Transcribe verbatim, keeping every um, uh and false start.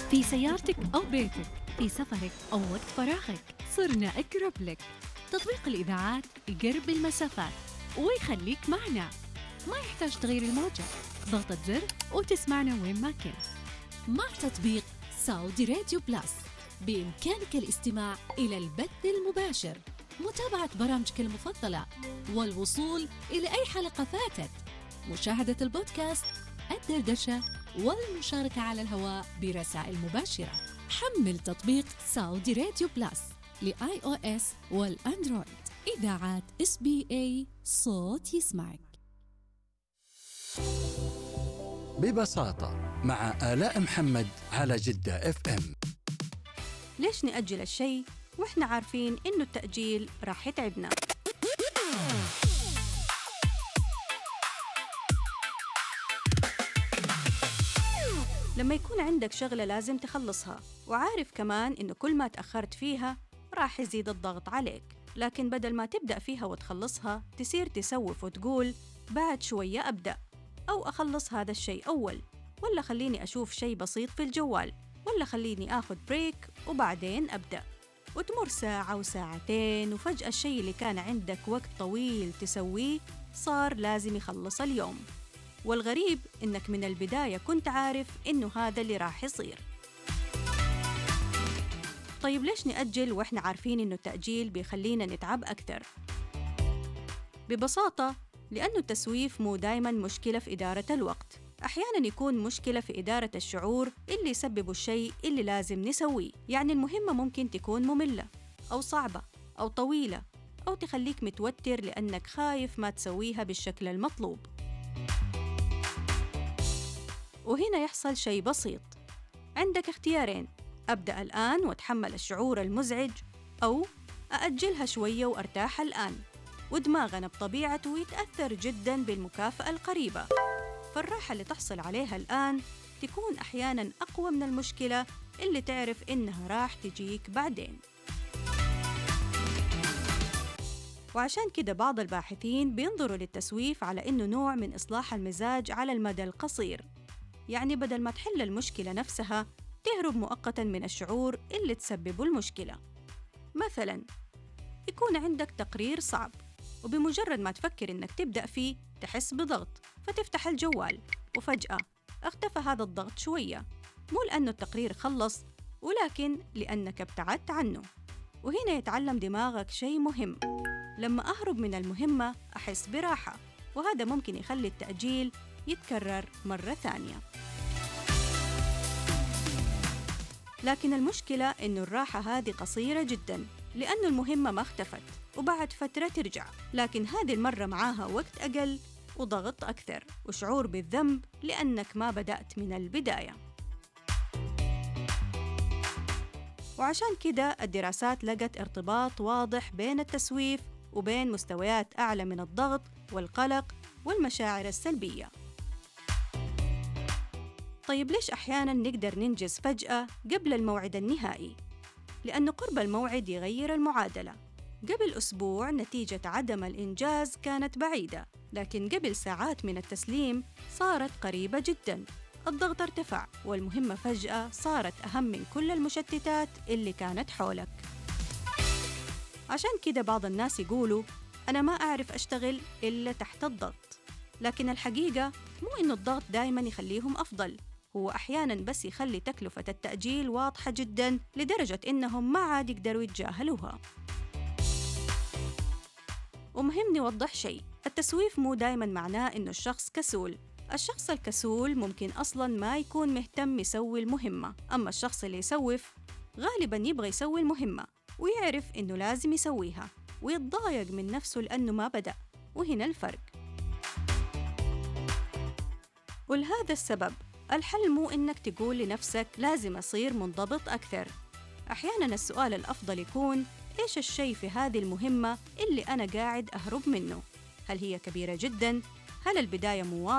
في سيارتك أو بيتك، في سفرك أو وقت فراغك، صرنا أقرب لك. تطبيق الإذاعات يقرب المسافات ويخليك معنا، ما يحتاج تغير الموجة، ضغطة زر وتسمعنا وين ما كنت. مع تطبيق سعودي راديو بلاس بإمكانك الاستماع إلى البث المباشر، متابعة برامجك المفضلة، والوصول إلى أي حلقة فاتت، مشاهدة البودكاست، الدردشة، والمشاركة على الهواء برسائل مباشرة. حمل تطبيق سعودي راديو بلاس لآي أو إس والأندرويد. إذاعات إس بي إيه، صوت يسمعك. ببساطة مع آلاء محمد على جدة اف ام. ليش نأجل الشيء وإحنا عارفين إنه التأجيل راح يتعبنا؟ لما يكون عندك شغلة لازم تخلصها وعارف كمان إنه كل ما تأخرت فيها راح يزيد الضغط عليك، لكن بدل ما تبدأ فيها وتخلصها تصير تسوف وتقول بعد شوية أبدأ، أو أخلص هذا الشيء أول، ولا خليني أشوف شيء بسيط في الجوال، ولا خليني آخذ بريك وبعدين أبدأ. وتمر ساعة وساعتين وفجأة الشيء اللي كان عندك وقت طويل تسويه صار لازم يخلص اليوم. والغريب إنك من البداية كنت عارف إنه هذا اللي راح يصير. طيب ليش نأجل وإحنا عارفين إنه التأجيل بيخلينا نتعب أكثر؟ ببساطة لأنه التسويف مو دايماً مشكلة في إدارة الوقت، أحياناً يكون مشكلة في إدارة الشعور اللي يسبب الشيء اللي لازم نسويه. يعني المهمة ممكن تكون مملة أو صعبة أو طويلة أو تخليك متوتر لأنك خايف ما تسويها بالشكل المطلوب. وهنا يحصل شيء بسيط، عندك اختيارين: أبدأ الآن وأتحمل الشعور المزعج، أو أأجلها شوية وأرتاح الآن. ودماغنا بطبيعته يتأثر جداً بالمكافأة القريبة، فالراحة اللي تحصل عليها الآن تكون أحياناً أقوى من المشكلة اللي تعرف إنها راح تجيك بعدين. وعشان كده بعض الباحثين بينظروا للتسويف على إنه نوع من إصلاح المزاج على المدى القصير. يعني بدل ما تحل المشكلة نفسها تهرب مؤقتاً من الشعور اللي تسببه المشكلة. مثلاً يكون عندك تقرير صعب، وبمجرد ما تفكر إنك تبدأ فيه تحس بضغط فتفتح الجوال، وفجأة اختفى هذا الضغط شوية، مو لأنه التقرير خلص ولكن لأنك ابتعدت عنه. وهنا يتعلم دماغك شيء مهم: لما أهرب من المهمة أحس براحة، وهذا ممكن يخلي التأجيل يتكرر مرة ثانية. لكن المشكلة إنه الراحة هذه قصيرة جداً، لأنه المهمة ما اختفت وبعد فترة ترجع، لكن هذه المرة معاها وقت أقل وضغط أكثر وشعور بالذنب لأنك ما بدأت من البداية. وعشان كده الدراسات لقت ارتباط واضح بين التسويف وبين مستويات أعلى من الضغط والقلق والمشاعر السلبية. طيب ليش أحياناً نقدر ننجز فجأة قبل الموعد النهائي؟ لأن قرب الموعد يغير المعادلة. قبل أسبوع نتيجة عدم الإنجاز كانت بعيدة، لكن قبل ساعات من التسليم صارت قريبة جداً. الضغط ارتفع والمهمة فجأة صارت أهم من كل المشتتات اللي كانت حولك. عشان كده بعض الناس يقولوا أنا ما أعرف أشتغل إلا تحت الضغط، لكن الحقيقة مو إنه الضغط دايماً يخليهم أفضل، هو أحياناً بس يخلي تكلفة التأجيل واضحة جداً لدرجة إنهم ما عاد يقدروا يتجاهلوها. ومهم نوضح شيء: التسويف مو دايماً معناه إنه الشخص كسول. الشخص الكسول ممكن أصلاً ما يكون مهتم يسوي المهمة، أما الشخص اللي يسوف غالباً يبغى يسوي المهمة ويعرف إنه لازم يسويها ويتضايق من نفسه لأنه ما بدأ، وهنا الفرق. ولهذا السبب الحل مو إنك تقول لنفسك لازم أصير منضبط أكثر. أحياناً السؤال الأفضل يكون: إيش الشيء في هذه المهمة اللي أنا قاعد أهرب منه؟ هل هي كبيرة جداً؟ هل البداية مو